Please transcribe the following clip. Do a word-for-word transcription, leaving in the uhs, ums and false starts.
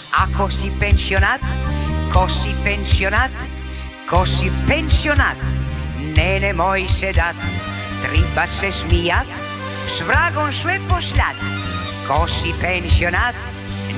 Ako si pensionat, ko si pensionat, ko si pensionat, ne nemoj se dat, treba se smijat, s vragom sve pošljat. Ko si pensionat,